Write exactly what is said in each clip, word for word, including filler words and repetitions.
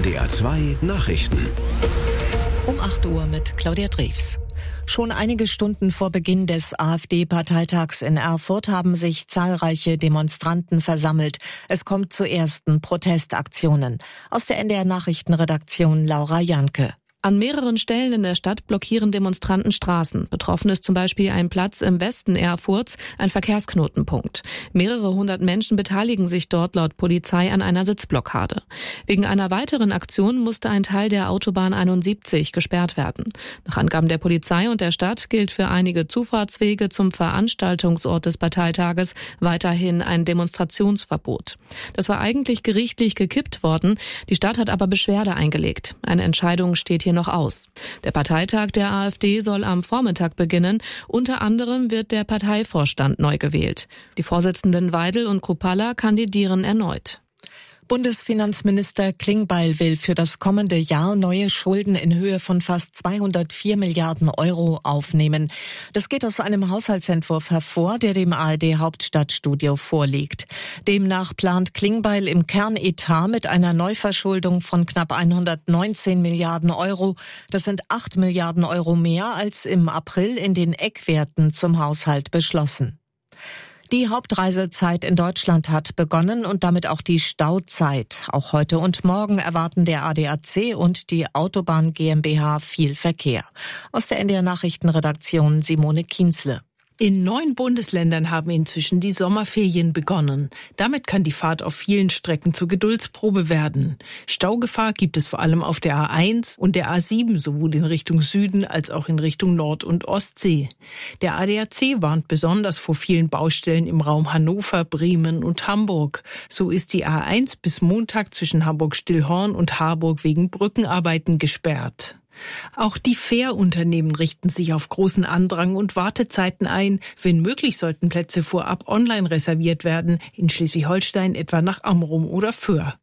N D R zwei Nachrichten. Um acht Uhr mit Claudia Drews. Schon einige Stunden vor Beginn des AfD-Parteitags in Erfurt haben sich zahlreiche Demonstranten versammelt. Es kommt zu ersten Protestaktionen. Aus der N D R-Nachrichtenredaktion Laura Janke. An mehreren Stellen in der Stadt blockieren Demonstranten Straßen. Betroffen ist zum Beispiel ein Platz im Westen Erfurts, ein Verkehrsknotenpunkt. Mehrere hundert Menschen beteiligen sich dort laut Polizei an einer Sitzblockade. Wegen einer weiteren Aktion musste ein Teil der Autobahn einundsiebzig gesperrt werden. Nach Angaben der Polizei und der Stadt gilt für einige Zufahrtswege zum Veranstaltungsort des Parteitages weiterhin ein Demonstrationsverbot. Das war eigentlich gerichtlich gekippt worden. Die Stadt hat aber Beschwerde eingelegt. Eine Entscheidung steht hier noch aus. Der Parteitag der AfD soll am Vormittag beginnen. Unter anderem wird der Parteivorstand neu gewählt. Die Vorsitzenden Weidel und Kruppalla kandidieren erneut. Bundesfinanzminister Klingbeil will für das kommende Jahr neue Schulden in Höhe von fast zweihundertvier Milliarden Euro aufnehmen. Das geht aus einem Haushaltsentwurf hervor, der dem A R D-Hauptstadtstudio vorliegt. Demnach plant Klingbeil im Kernetat mit einer Neuverschuldung von knapp hundertneunzehn Milliarden Euro. Das sind acht Milliarden Euro mehr als im April in den Eckwerten zum Haushalt beschlossen. Die Hauptreisezeit in Deutschland hat begonnen und damit auch die Stauzeit. Auch heute und morgen erwarten der A D A C und die Autobahn GmbH viel Verkehr. Aus der N D R-Nachrichtenredaktion Simone Kienzle. In neun Bundesländern haben inzwischen die Sommerferien begonnen. Damit kann die Fahrt auf vielen Strecken zur Geduldsprobe werden. Staugefahr gibt es vor allem auf der A eins und der A sieben, sowohl in Richtung Süden als auch in Richtung Nord- und Ostsee. Der A D A C warnt besonders vor vielen Baustellen im Raum Hannover, Bremen und Hamburg. So ist die A eins bis Montag zwischen Hamburg-Stillhorn und Harburg wegen Brückenarbeiten gesperrt. Auch die Fährunternehmen richten sich auf großen Andrang und Wartezeiten ein. Wenn möglich, sollten Plätze vorab online reserviert werden, in Schleswig-Holstein etwa nach Amrum oder Föhr.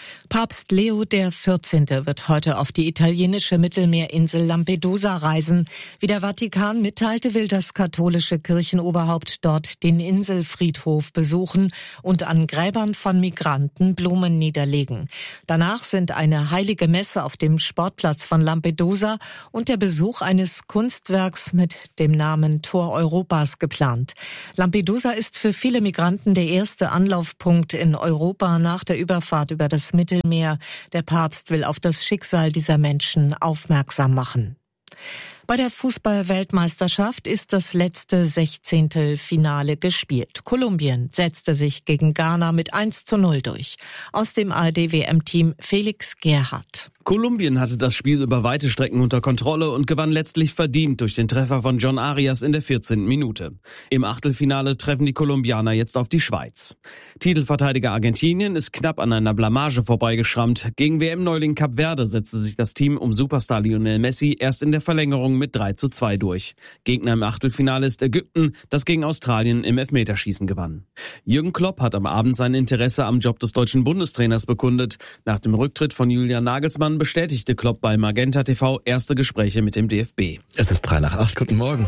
Papst Leo der vierzehnte wird heute auf die italienische Mittelmeerinsel Lampedusa reisen. Wie der Vatikan mitteilte, will das katholische Kirchenoberhaupt dort den Inselfriedhof besuchen und an Gräbern von Migranten Blumen niederlegen. Danach sind eine heilige Messe auf dem Sportplatz von Lampedusa und der Besuch eines Kunstwerks mit dem Namen Tor Europas geplant. Lampedusa ist für viele Migranten der erste Anlaufpunkt in Europa nach der Überfahrt über das Mittelmeer. Der Papst will auf das Schicksal dieser Menschen aufmerksam machen. Bei der Fußball-Weltmeisterschaft ist das letzte Sechzehntelfinale gespielt. Kolumbien setzte sich gegen Ghana mit eins zu null durch. Aus dem A R D-W M-Team Felix Gerhardt. Kolumbien hatte das Spiel über weite Strecken unter Kontrolle und gewann letztlich verdient durch den Treffer von John Arias in der vierzehnten Minute. Im Achtelfinale treffen die Kolumbianer jetzt auf die Schweiz. Titelverteidiger Argentinien ist knapp an einer Blamage vorbeigeschrammt. Gegen W M-Neuling Kap Verde setzte sich das Team um Superstar Lionel Messi erst in der Verlängerung mit drei zu zwei durch. Gegner im Achtelfinale ist Ägypten, das gegen Australien im Elfmeterschießen gewann. Jürgen Klopp hat am Abend sein Interesse am Job des deutschen Bundestrainers bekundet. Nach dem Rücktritt von Julian Nagelsmann bestätigte Klopp bei Magenta T V erste Gespräche mit dem D F B. Es ist drei nach acht. Guten Morgen.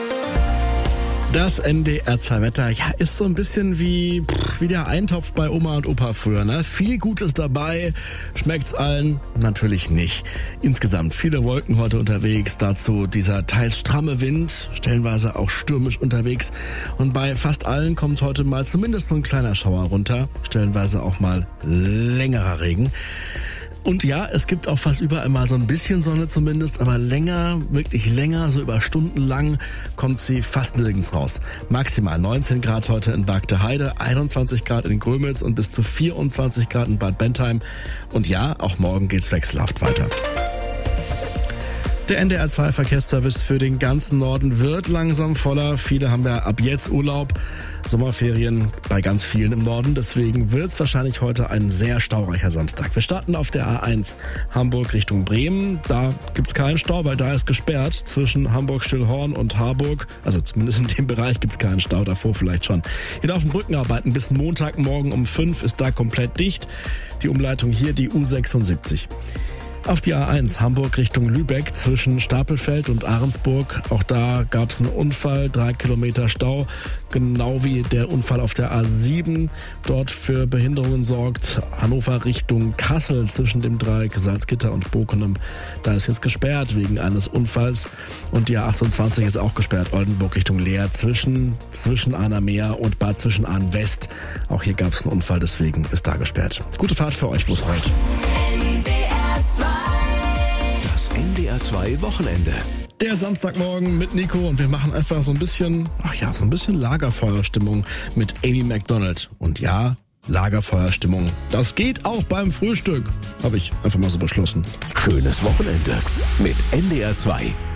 Das N D R zwei Wetter, ja, ist so ein bisschen wie, pff, wie der Eintopf bei Oma und Opa früher, ne? Viel Gutes dabei, schmeckt's allen? Natürlich nicht. Insgesamt viele Wolken heute unterwegs, dazu dieser teils stramme Wind, stellenweise auch stürmisch unterwegs. Und bei fast allen kommt heute mal zumindest so ein kleiner Schauer runter, stellenweise auch mal längerer Regen. Und ja, es gibt auch fast überall mal so ein bisschen Sonne zumindest, aber länger, wirklich länger, so über Stunden lang kommt sie fast nirgends raus. Maximal neunzehn Grad heute in Bargte Heide, einundzwanzig Grad in Grömitz und bis zu vierundzwanzig Grad in Bad Bentheim. Und ja, auch morgen geht's wechselhaft weiter. Der N D R zwei Verkehrsservice für den ganzen Norden wird langsam voller. Viele haben ja ab jetzt Urlaub, Sommerferien bei ganz vielen im Norden. Deswegen wird es wahrscheinlich heute ein sehr staureicher Samstag. Wir starten auf der A eins Hamburg Richtung Bremen. Da gibt's keinen Stau, weil da ist gesperrt zwischen Hamburg-Stillhorn und Harburg. Also zumindest in dem Bereich gibt's keinen Stau, davor vielleicht schon. Hier laufen Brückenarbeiten bis Montagmorgen um fünf ist da komplett dicht. Die Umleitung hier die U sechsundsiebzig. Auf die A eins Hamburg Richtung Lübeck zwischen Stapelfeld und Ahrensburg. Auch da gab es einen Unfall, drei Kilometer Stau. Genau wie der Unfall auf der A sieben. Dort für Behinderungen sorgt. Hannover Richtung Kassel zwischen dem Dreieck Salzgitter und Bokenem. Da ist jetzt gesperrt wegen eines Unfalls. Und die A achtundzwanzig ist auch gesperrt. Oldenburg Richtung Leer zwischen, zwischen Ahnermeer und Bad Zwischenahn West. Auch hier gab es einen Unfall, deswegen ist da gesperrt. Gute Fahrt für euch, bloß heute. Das N D R zwei Wochenende. Der Samstagmorgen mit Nico und wir machen einfach so ein bisschen, ach ja, so ein bisschen Lagerfeuerstimmung mit Amy Macdonald. Und ja, Lagerfeuerstimmung, das geht auch beim Frühstück. Habe ich einfach mal so beschlossen. Schönes Wochenende mit N D R zwei.